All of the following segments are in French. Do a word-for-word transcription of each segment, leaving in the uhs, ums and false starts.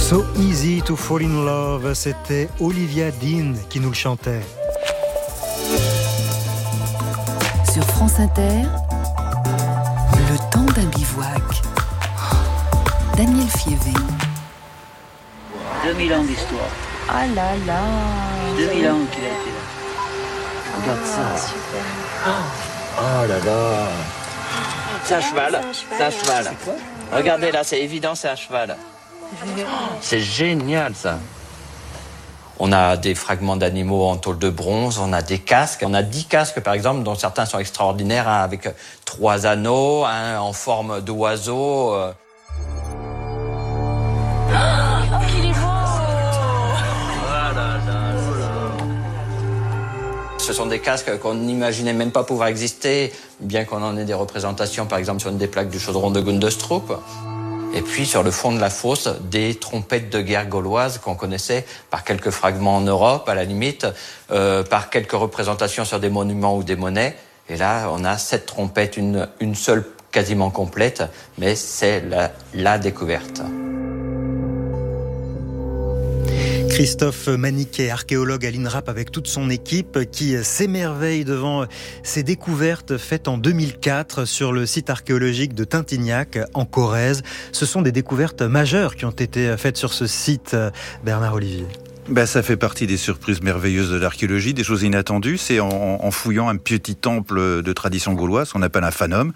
So easy to fall in love, c'était Olivia Dean qui nous le chantait. Sur France Inter, le temps d'un bivouac. Daniel Fievé. deux mille ans d'histoire. Ah là là. deux mille ans qu'il a été là. Regarde Ah, ça. super. Oh là là. C'est un cheval. C'est un cheval. C'est quoi? Regardez là, c'est évident, c'est un cheval. C'est génial ça. On a des fragments d'animaux en tôle de bronze, on a des casques. On a dix casques par exemple, dont certains sont extraordinaires, un avec trois anneaux, un en forme d'oiseau. Il est beau. Ce sont des casques qu'on n'imaginait même pas pouvoir exister, bien qu'on en ait des représentations, par exemple sur une des plaques du chaudron de Gundestrup. Et puis sur le fond de la fosse, des trompettes de guerre gauloises qu'on connaissait par quelques fragments en Europe, à la limite, euh, par quelques représentations sur des monuments ou des monnaies. Et là, on a sept trompettes, une, une seule quasiment complète, mais c'est la, la découverte. Christophe Maniquet, archéologue à l'INRAP avec toute son équipe qui s'émerveille devant ces découvertes faites en deux mille quatre sur le site archéologique de Tintignac en Corrèze. Ce sont des découvertes majeures qui ont été faites sur ce site, Bernard Olivier. Ben, ça fait partie des surprises merveilleuses de l'archéologie, des choses inattendues. C'est en, en fouillant un petit temple de tradition gauloise qu'on appelle un fanum,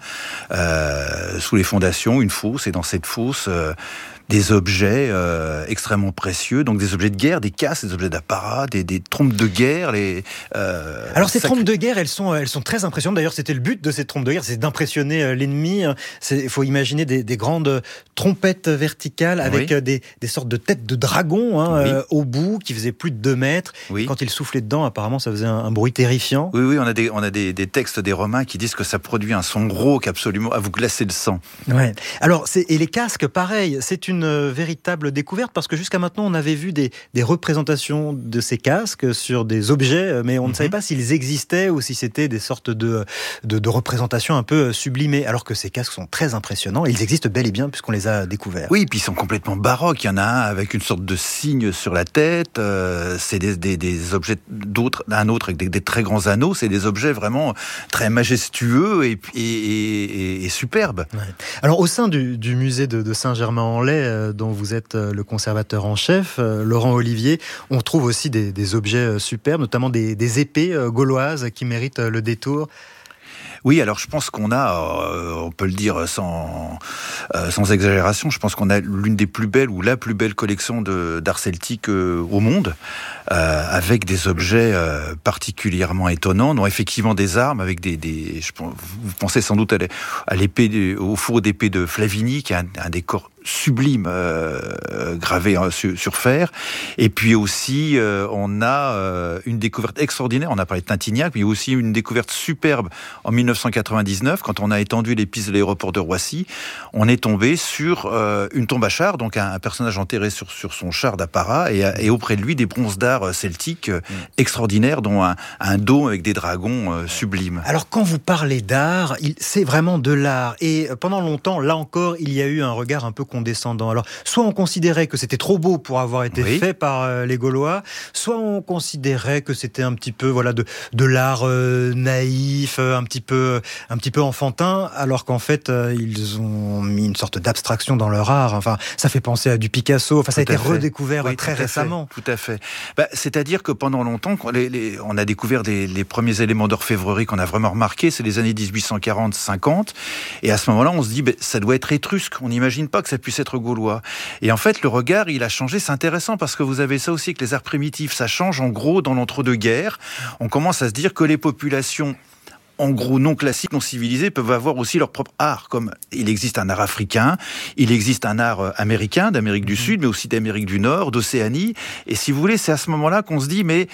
euh, sous les fondations, une fosse, et dans cette fosse, euh, des objets euh, extrêmement précieux, donc des objets de guerre, des casques, des objets d'apparat, des, des trompes de guerre. Les, euh, Alors ces sacré... trompes de guerre, elles sont, elles sont très impressionnantes. D'ailleurs, c'était le but de ces trompes de guerre, c'est d'impressionner l'ennemi. Il faut imaginer des, des grandes trompettes verticales avec oui. des, des sortes de têtes de dragon hein, oui. euh, au bout, qui faisaient plus de deux mètres. Oui. Quand ils soufflaient dedans, apparemment, ça faisait un, un bruit terrifiant. Oui, oui, on a, des, on a des, des textes des Romains qui disent que ça produit un son rauque absolument à vous glacer le sang. Ouais. Alors, c'est, et les casques, pareil, c'est une véritable découverte parce que jusqu'à maintenant, on avait vu des, des représentations de ces casques sur des objets, mais on mm-hmm. ne savait pas s'ils existaient ou si c'était des sortes de, de, de représentations un peu sublimées. Alors que ces casques sont très impressionnants et ils existent bel et bien puisqu'on les a découverts. Oui, puis ils sont complètement baroques. Il y en a un avec une sorte de cygne sur la tête. Euh, c'est des, des, des objets d'autres, un autre avec des, des très grands anneaux. C'est des objets vraiment très majestueux et, et, et, et superbes. Ouais. Alors, au sein du, du musée de, de Saint-Germain-en-Laye, euh, dont vous êtes le conservateur en chef, euh, Laurent Olivier, on trouve aussi des, des objets superbes, notamment des, des épées euh, gauloises qui méritent le détour. Oui, alors je pense qu'on a, euh, on peut le dire sans, euh, sans exagération, je pense qu'on a l'une des plus belles ou la plus belle collection de, d'art celtique euh, au monde, euh, avec des objets euh, particulièrement étonnants, dont effectivement des armes avec des, des je pense, vous pensez sans doute à l'épée, au fourreau d'épée de Flavigny, qui est un, un décor sublime euh, gravé sur, sur fer. Et puis aussi, euh, on a euh, une découverte extraordinaire. On a parlé de Tintignac, mais aussi une découverte superbe en dix-neuf cent quatre-vingt-dix-neuf, quand on a étendu les pistes de l'aéroport de Roissy. On est tombé sur euh, une tombe à char, donc un, un personnage enterré sur, sur son char d'apparat, et, et auprès de lui des bronzes d'art celtiques euh, extraordinaires, dont un, un dôme avec des dragons euh, sublimes. Alors quand vous parlez d'art, il, c'est vraiment de l'art. Et pendant longtemps, là encore, il y a eu un regard un peu condescendant. Alors, soit on considérait que c'était trop beau pour avoir été oui. fait par euh, les Gaulois, soit on considérait que c'était un petit peu voilà de de l'art euh, naïf, euh, un petit peu un petit peu enfantin, alors qu'en fait euh, ils ont mis une sorte d'abstraction dans leur art. Enfin, ça fait penser à du Picasso. Enfin, ça tout a été fait. redécouvert oui, très tout récemment. Fait, tout à fait. Bah, c'est-à-dire que pendant longtemps, les, les, on a découvert des, les premiers éléments d'orfèvrerie qu'on a vraiment remarqués. C'est les années dix-huit cent quarante cinquante, et à ce moment-là, on se dit, bah, ça doit être étrusque. On n'imagine pas que ça puisse être gaulois. Et en fait, le regard, il a changé. C'est intéressant parce que vous avez ça aussi avec les arts primitifs. Ça change en gros dans l'entre-deux-guerres. On commence à se dire que les populations, en gros, non classiques, non civilisées, peuvent avoir aussi leur propre art. Comme il existe un art africain, il existe un art américain, d'Amérique du Sud, mais aussi d'Amérique du Nord, d'Océanie. Et si vous voulez, c'est à ce moment-là qu'on se dit, mais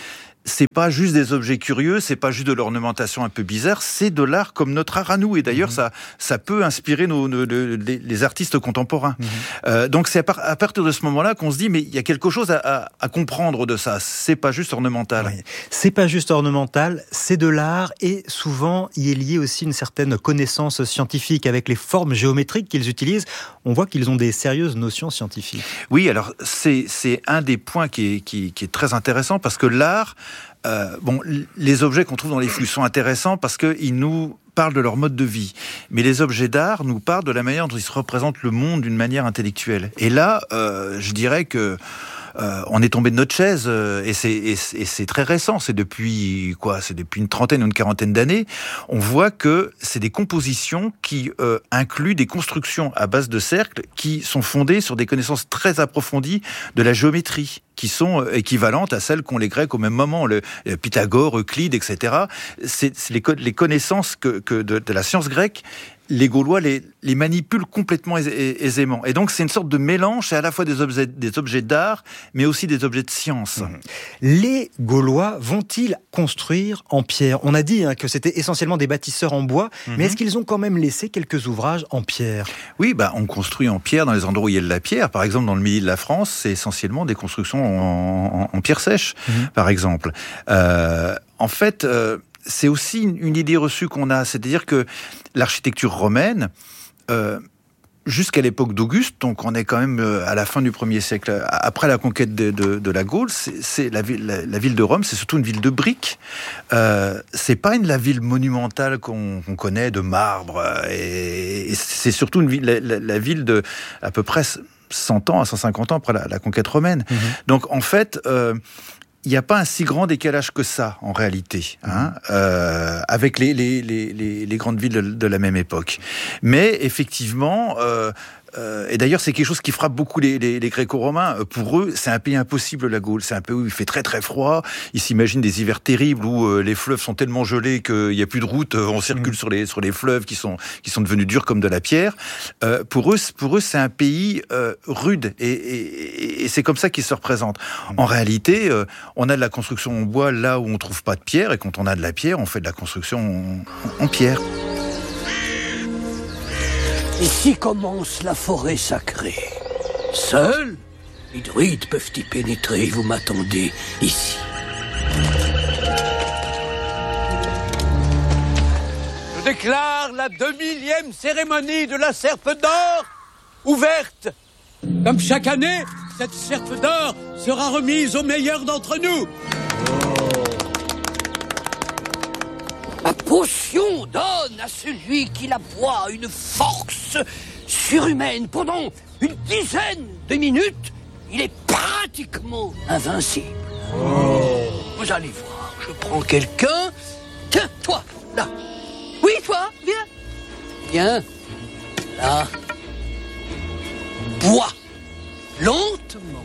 c'est pas juste des objets curieux, c'est pas juste de l'ornementation un peu bizarre, c'est de l'art comme notre art à nous. Et d'ailleurs, mmh. ça, ça peut inspirer nos, nos, nos, les, les artistes contemporains. Mmh. Euh, donc c'est à, par, à partir de ce moment-là qu'on se dit, mais il y a quelque chose à, à, à comprendre de ça. C'est pas juste ornemental. Oui. C'est pas juste ornemental, c'est de l'art, et souvent y est lié aussi une certaine connaissance scientifique avec les formes géométriques qu'ils utilisent. On voit qu'ils ont des sérieuses notions scientifiques. Oui, alors c'est, c'est un des points qui est, qui, qui est très intéressant, parce que l'art, euh, bon, les objets qu'on trouve dans les flux sont intéressants parce qu'ils nous parlent de leur mode de vie. Mais les objets d'art nous parlent de la manière dont ils se représentent le monde d'une manière intellectuelle. Et là, euh, je dirais que Euh, on est tombé de notre chaise euh, et, c'est, et, c'est, et c'est très récent, c'est depuis quoi, c'est depuis une trentaine ou une quarantaine d'années. On voit que c'est des compositions qui euh, incluent des constructions à base de cercles qui sont fondées sur des connaissances très approfondies de la géométrie, qui sont équivalentes à celles qu'ont les Grecs au même moment, le, le Pythagore, Euclide, et cetera. C'est, c'est les, les connaissances que, que de, de la science grecque. Les Gaulois les, les manipulent complètement aisément. Et donc, c'est une sorte de mélange, c'est à la fois des objets, des objets d'art, mais aussi des objets de science. Mmh. Les Gaulois vont-ils construire en pierre ? On a dit hein, que c'était essentiellement des bâtisseurs en bois, mmh. mais est-ce qu'ils ont quand même laissé quelques ouvrages en pierre ? Oui, bah, on construit en pierre dans les endroits où il y a de la pierre. Par exemple, dans le midi de la France, c'est essentiellement des constructions en, en, en pierre sèche, mmh. par exemple. Euh, en fait... Euh, c'est aussi une idée reçue qu'on a, c'est-à-dire que l'architecture romaine, euh, jusqu'à l'époque d'Auguste, donc on est quand même à la fin du premier siècle, après la conquête de, de, de la Gaule, c'est, c'est la, ville, la, la ville de Rome, c'est surtout une ville de briques. Euh, c'est pas une la ville monumentale qu'on, qu'on connaît de marbre, et, et c'est surtout une ville, la, la, la ville de à peu près cent ans à cent cinquante ans après la, la conquête romaine. Mmh. Donc en fait. Euh, Il n'y a pas un si grand décalage que ça, en réalité, hein, euh, avec les, les, les, les grandes villes de, de la même époque. Mais effectivement, euh, euh, et d'ailleurs c'est quelque chose qui frappe beaucoup les, les, les Gréco-Romains. Pour eux, c'est un pays impossible, la Gaule. C'est un pays où il fait très très froid. Ils s'imaginent des hivers terribles où euh, les fleuves sont tellement gelés qu'il n'y a plus de route. On circule mmh. sur les sur les fleuves qui sont qui sont devenus durs comme de la pierre. Euh, pour eux, pour eux, c'est un pays euh, rude et, et, et c'est comme ça qu'ils se représentent. Mmh. En réalité, euh, on a de la construction en bois là où on trouve pas de pierre, et quand on a de la pierre, on fait de la construction en, en pierre. Ici commence la forêt sacrée. Seuls les druides peuvent y pénétrer. Vous m'attendez ici. Je déclare la deux millième cérémonie de la Serpe d'Or ouverte. Comme chaque année, cette Serpe d'Or sera remise aux meilleurs d'entre nous. La potion donne à celui qui la boit une force surhumaine. Pendant une dizaine de minutes, il est pratiquement invincible. Oh. Vous allez voir, je prends quelqu'un. Tiens, toi, là. Oui, toi, viens. Viens, là. Bois, lentement.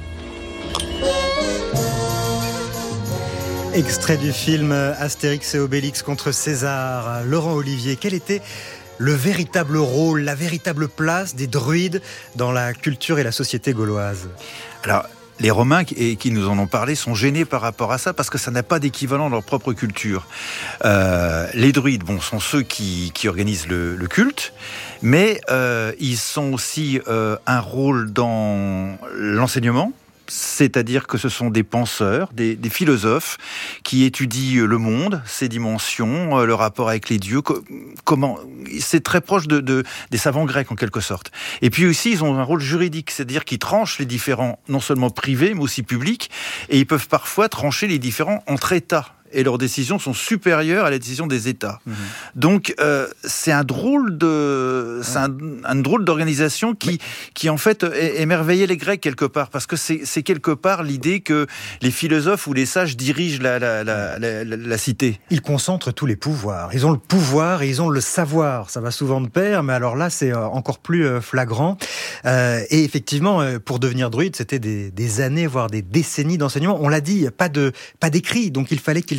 Extrait du film Astérix et Obélix contre César. Laurent Olivier, quel était le véritable rôle, la véritable place des druides dans la culture et la société gauloise ? Alors, les Romains qui, qui nous en ont parlé sont gênés par rapport à ça parce que ça n'a pas d'équivalent dans leur propre culture. Euh, les druides, bon, sont ceux qui, qui organisent le, le culte, mais euh, ils sont aussi euh, un rôle dans l'enseignement. C'est-à-dire que ce sont des penseurs, des, des philosophes qui étudient le monde, ses dimensions, le rapport avec les dieux. Comment c'est très proche de, de, des savants grecs en quelque sorte. Et puis aussi, ils ont un rôle juridique, c'est-à-dire qu'ils tranchent les différends, non seulement privés, mais aussi publics, et ils peuvent parfois trancher les différends entre États. Et leurs décisions sont supérieures à la décision des États. Mmh. Donc, euh, c'est un drôle de, c'est un, un drôle d'organisation qui, qui en fait émerveillait les Grecs quelque part, parce que c'est, c'est quelque part l'idée que les philosophes ou les sages dirigent la, la, la, la, la, la cité. Ils concentrent tous les pouvoirs. Ils ont le pouvoir et ils ont le savoir. Ça va souvent de pair, mais alors là, c'est encore plus flagrant. Euh, et effectivement, pour devenir druide, c'était des, des années, voire des décennies d'enseignement. On l'a dit, pas de, pas d'écrit, donc il fallait qu'ils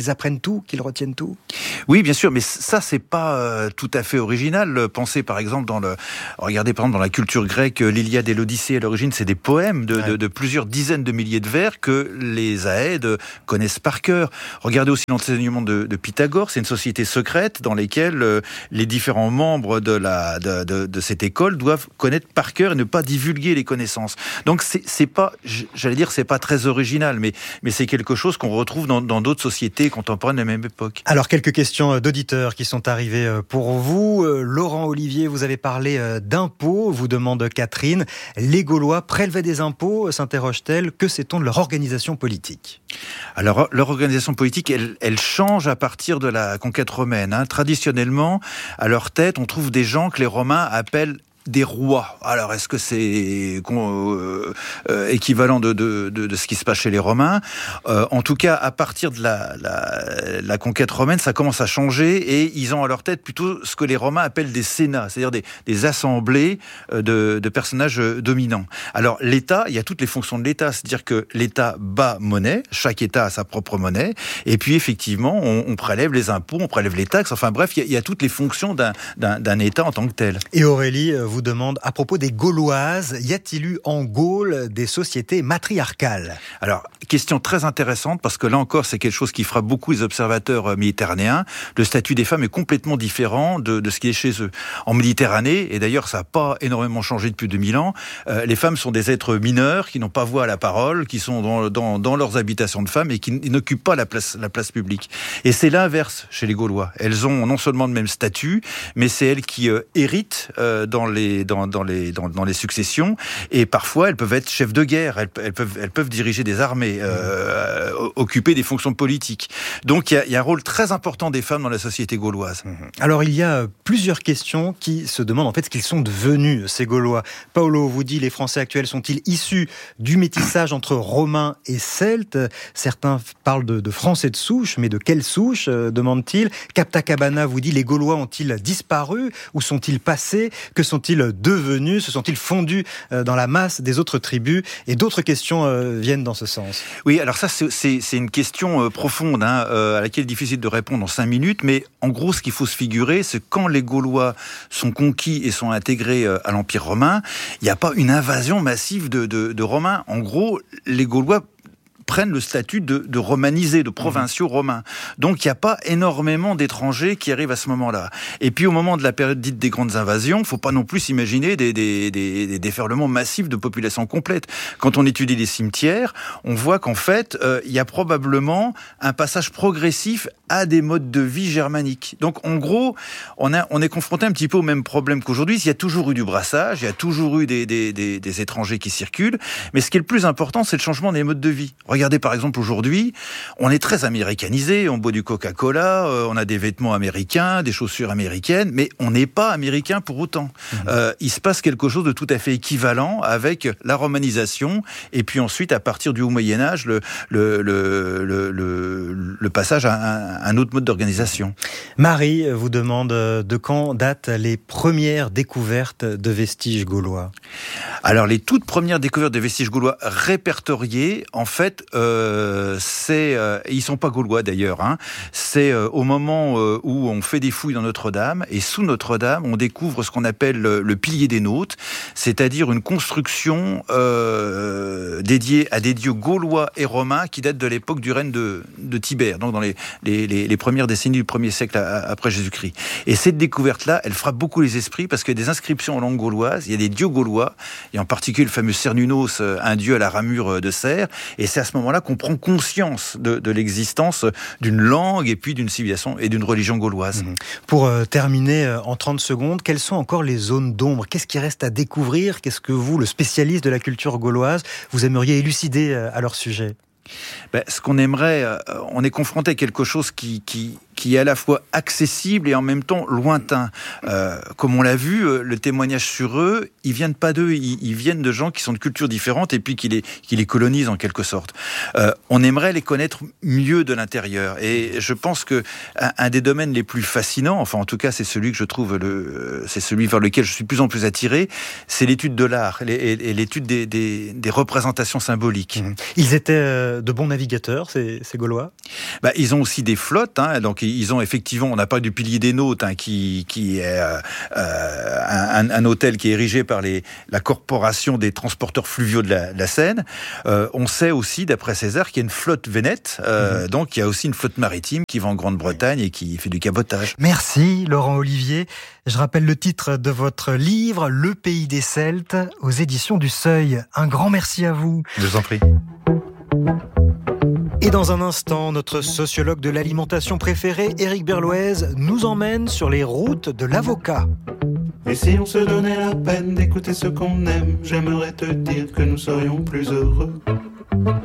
qu'ils apprennent tout, qu'ils retiennent tout? Oui, bien sûr, mais ça, c'est pas euh, tout à fait original. Pensez par exemple dans le, regardez par exemple dans la culture grecque, l'Iliade et l'Odyssée à l'origine, c'est des poèmes de, ouais. de, de plusieurs dizaines de milliers de vers que les Aèdes connaissent par cœur. Regardez aussi l'enseignement de, de Pythagore, c'est une société secrète dans laquelle euh, les différents membres de la de, de, de cette école doivent connaître par cœur et ne pas divulguer les connaissances. Donc c'est, c'est pas, j'allais dire, c'est pas très original, mais mais c'est quelque chose qu'on retrouve dans, dans d'autres sociétés contemporaines de la même époque. Alors quelques questions d'auditeurs qui sont arrivées pour vous. Laurent Olivier, vous avez parlé d'impôts, vous demande Catherine. Les Gaulois prélevaient des impôts, s'interroge-t-elle. Que sait-on de leur organisation politique? Alors leur organisation politique, elle, elle change à partir de la conquête romaine. Hein. Traditionnellement, à leur tête, on trouve des gens que les Romains appellent des rois. Alors, est-ce que c'est euh, euh, équivalent de, de, de, de ce qui se passe chez les Romains? euh, En tout cas, à partir de la, la, la conquête romaine, ça commence à changer et ils ont à leur tête plutôt ce que les Romains appellent des sénats, c'est-à-dire des, des assemblées de, de personnages dominants. Alors, l'État, il y a toutes les fonctions de l'État, c'est-à-dire que l'État bat monnaie, chaque État a sa propre monnaie, et puis effectivement, on, on prélève les impôts, on prélève les taxes, enfin bref, il y a, il y a toutes les fonctions d'un, d'un, d'un État en tant que tel. Et Aurélie, vous demande à propos des Gauloises, y a-t-il eu en Gaule des sociétés matriarcales? Alors, question très intéressante, parce que là encore, c'est quelque chose qui frappe beaucoup les observateurs méditerranéens. Le statut des femmes est complètement différent de, de ce qui est chez eux. En Méditerranée, et d'ailleurs ça n'a pas énormément changé depuis deux mille ans, euh, les femmes sont des êtres mineurs, qui n'ont pas voix à la parole, qui sont dans, dans, dans leurs habitations de femmes et qui n'occupent pas la place, la place publique. Et c'est l'inverse chez les Gaulois. Elles ont non seulement le même statut, mais c'est elles qui euh, héritent euh, dans les... Dans Dans les, dans, dans les successions, et parfois elles peuvent être chefs de guerre, elles, elles, peuvent, elles peuvent diriger des armées, euh, occuper des fonctions politiques. Donc il y, a, il y a un rôle très important des femmes dans la société gauloise. Alors il y a plusieurs questions qui se demandent en fait ce qu'ils sont devenus, ces Gaulois. Paolo vous dit, les Français actuels sont-ils issus du métissage entre Romains et Celtes? Certains parlent de, de Français de souche, mais de quelle souche, euh, demande-t-il. Capta Cabana vous dit, les Gaulois ont-ils disparu? Où sont-ils passés? Que sont-ils devenus? Se sont-ils fondus dans la masse des autres tribus? Et d'autres questions euh, viennent dans ce sens. Oui, alors ça, c'est, c'est, c'est une question euh, profonde, hein, euh, à laquelle il est difficile de répondre en cinq minutes, mais en gros, ce qu'il faut se figurer, c'est quand les Gaulois sont conquis et sont intégrés euh, à l'Empire romain, il n'y a pas une invasion massive de, de, de Romains. En gros, les Gaulois prennent le statut de, de romanisés, de provinciaux romains. Donc il n'y a pas énormément d'étrangers qui arrivent à ce moment-là. Et puis au moment de la période dite des grandes invasions, il ne faut pas non plus s'imaginer des, des, des, des déferlements massifs de population complète. Quand on étudie les cimetières, on voit qu'en fait, euh, il y a probablement un passage progressif à des modes de vie germaniques. Donc en gros, on, a, on est confronté un petit peu au même problème qu'aujourd'hui. Il y a toujours eu du brassage, il y a toujours eu des, des, des, des étrangers qui circulent, mais ce qui est le plus important, c'est le changement des modes de vie. Regardez par exemple aujourd'hui, on est très américanisé, on boit du Coca-Cola, euh, on a des vêtements américains, des chaussures américaines, mais on n'est pas américain pour autant. Mmh. Euh, il se passe quelque chose de tout à fait équivalent avec la romanisation et puis ensuite à partir du Haut Moyen-Âge, le, le, le, le, le, le passage à un, un autre mode d'organisation. Marie vous demande de quand datent les premières découvertes de vestiges gaulois? Alors les toutes premières découvertes de vestiges gaulois répertoriés, en fait, euh, c'est, euh, ils sont pas gaulois d'ailleurs, hein, c'est euh, au moment euh, où on fait des fouilles dans Notre-Dame, et sous Notre-Dame, on découvre ce qu'on appelle le, le pilier des Nautes, c'est-à-dire une construction euh, dédiée à des dieux gaulois et romains qui datent de l'époque du règne de, de Tibère, donc dans les, les, les, les premières décennies du premier siècle après Jésus-Christ. Et cette découverte-là, elle frappe beaucoup les esprits parce qu'il y a des inscriptions en langue gauloise, il y a des dieux gaulois, et en particulier le fameux Cernunnos, un dieu à la ramure de cerf, et c'est à ce moment-là qu'on prend conscience de, de l'existence d'une langue et puis d'une civilisation et d'une religion gauloise. Mmh. Pour euh, terminer euh, en trente secondes, quelles sont encore les zones d'ombre? Qu'est-ce qui reste à découvrir? Qu'est-ce que vous, le spécialiste de la culture gauloise, vous aimeriez élucider euh, à leur sujet? Ben, ce qu'on aimerait, euh, on est confronté à quelque chose qui, qui, qui est à la fois accessible et en même temps lointain. Euh, comme on l'a vu, le témoignage sur eux, ils viennent pas d'eux, ils, ils viennent de gens qui sont de cultures différentes et puis qui les, qui les colonisent en quelque sorte. Euh, on aimerait les connaître mieux de l'intérieur. Et je pense que un, un des domaines les plus fascinants, enfin en tout cas c'est celui que je trouve, le, c'est celui vers lequel je suis de plus en plus attiré, c'est l'étude de l'art et, et l'étude des, des, des représentations symboliques. Mmh. Ils étaient de bons navigateurs, ces, ces Gaulois ? Bah, ils ont aussi des flottes, hein, donc ils ont effectivement, on n'a pas du pilier des Nautes, hein, qui, qui est euh, euh, un, un hôtel qui est érigé par les, la corporation des transporteurs fluviaux de la, de la Seine. Euh, on sait aussi, d'après César, qu'il y a une flotte vénète, euh, mmh. donc il y a aussi une flotte maritime qui va en Grande-Bretagne et qui fait du cabotage. Merci Laurent Olivier. Je rappelle le titre de votre livre, Le Pays des Celtes, aux éditions du Seuil. Un grand merci à vous. Je vous en prie. Et dans un instant, notre sociologue de l'alimentation préféré, Éric Berloez, nous emmène sur les routes de l'avocat. Et si on se donnait la peine d'écouter ce qu'on aime, j'aimerais te dire que nous serions plus heureux.